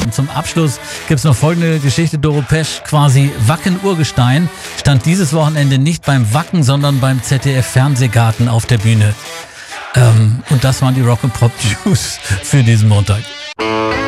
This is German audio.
Und zum Abschluss gibt's noch folgende Geschichte. Doro Pesch, quasi Wacken-Urgestein, stand dieses Wochenende nicht beim Wacken, sondern beim ZDF-Fernsehgarten auf der Bühne. Und das waren die Rock'n'Pop News für diesen Montag.